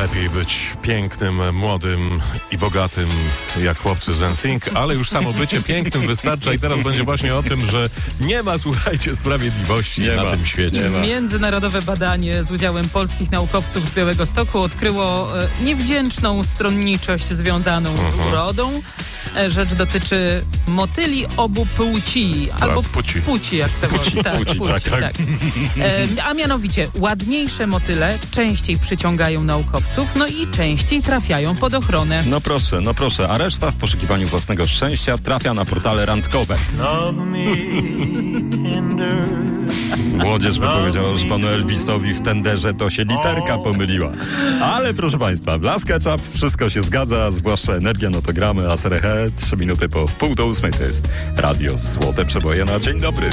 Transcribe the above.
Lepiej być pięknym, młodym i bogatym jak chłopcy z NSYNC, ale już samo bycie pięknym wystarcza i teraz będzie właśnie o tym, że nie ma, słuchajcie, sprawiedliwości na tym świecie. Międzynarodowe badanie z udziałem polskich naukowców z Białegostoku odkryło niewdzięczną stronniczość związaną z urodą. Rzecz dotyczy motyli obu płci. Albo płci, jak to płci, tak. A mianowicie ładniejsze motyle częściej przyciągają naukowców, no i częściej trafiają pod ochronę. No proszę, a reszta w poszukiwaniu własnego szczęścia trafia na portale randkowe. Młodzież by powiedziała, że panu Elvisowi w tenderze to się literka pomyliła. Ale proszę państwa, Blast Ketchup, wszystko się zgadza, zwłaszcza energia, no to gramy, a Serehe, 3 minuty po 7:30 to jest Radio Złote Przeboje na dzień dobry.